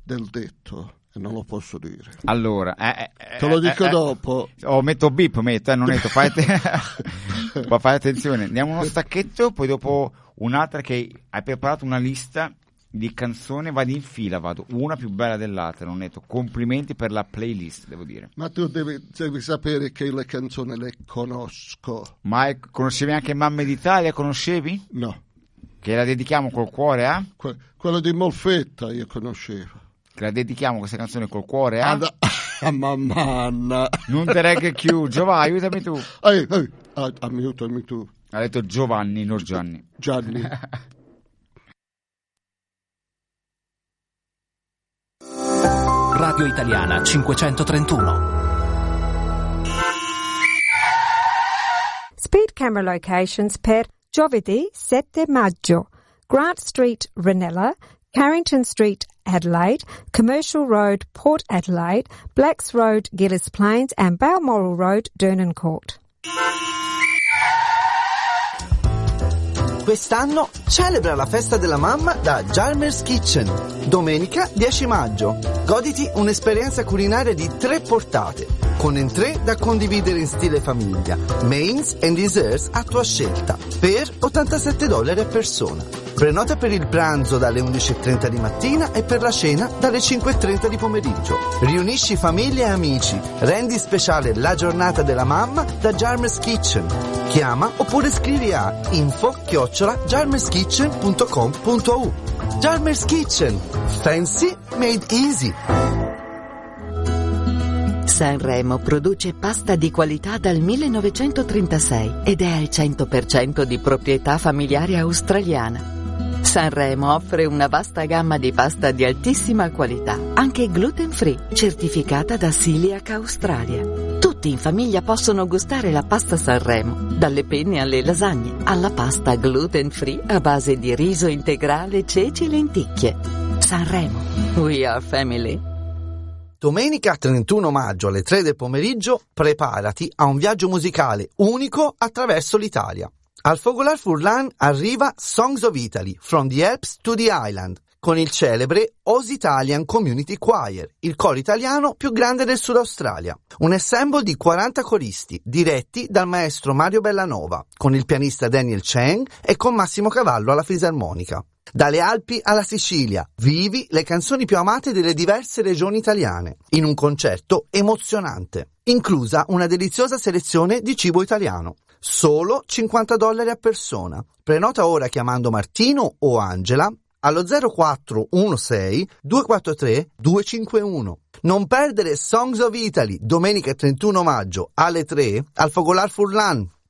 del detto e non lo posso dire. Allora, te lo dico dopo. Metto bip, non metto, fai attenzione. Andiamo uno stacchetto, poi dopo un'altra che hai preparato una lista di canzoni, vado in fila, una più bella dell'altra, non netto. Complimenti per la playlist, devo dire. Ma tu devi sapere che le canzoni le conosco. Ma conoscevi anche Mamme d'Italia, conoscevi? No. Che la dedichiamo col cuore, eh? Quello di Molfetta io conoscevo. Che la dedichiamo questa canzone col cuore, eh? A mamma. Non te regge più, Giovanni, aiutami tu. Aiutami tu. Ha detto Giovanni, non Gianni. Gianni. Radio Italiana 531. Speed camera locations per giovedì 7 maggio. Grant Street, Ranella, Carrington Street, Adelaide, Commercial Road, Port Adelaide, Blacks Road, Gillis Plains and Balmoral Road, Dernancourt. Quest'anno celebra la festa della mamma da Jarmer's Kitchen. Domenica 10 maggio. Goditi un'esperienza culinaria di 3 portate, con entrée da condividere in stile famiglia, mains and desserts a tua scelta, per $87 a persona. Prenota per il pranzo dalle 11:30 di mattina e per la cena dalle 5:30 di pomeriggio. Riunisci famiglia e amici, rendi speciale la giornata della mamma da Jarmer's Kitchen. Chiama oppure scrivi a info@jarmerskitchen.com.au. Jarmer's Kitchen. Fancy made easy. Sanremo produce pasta di qualità dal 1936 ed è al 100% di proprietà familiare australiana. Sanremo offre una vasta gamma di pasta di altissima qualità, anche gluten free, certificata da Celiac Australia. Tutti in famiglia possono gustare la pasta Sanremo, dalle penne alle lasagne, alla pasta gluten free a base di riso integrale, ceci e lenticchie. Sanremo, we are family. Domenica 31 maggio alle 3 del pomeriggio preparati a un viaggio musicale unico attraverso l'Italia. Al Fogolar Furlan arriva Songs of Italy, From the Alps to the Island, con il celebre Oz Italian Community Choir, il coro italiano più grande del Sud Australia. Un ensemble di 40 coristi, diretti dal maestro Mario Bellanova, con il pianista Daniel Cheng e con Massimo Cavallo alla fisarmonica. Dalle Alpi alla Sicilia, vivi le canzoni più amate delle diverse regioni italiane, in un concerto emozionante, inclusa una deliziosa selezione di cibo italiano. Solo $50 a persona. Prenota ora chiamando Martino o Angela allo 0416 243 251. Non perdere Songs of Italy domenica 31 maggio alle 3 al Fogolar Furlan.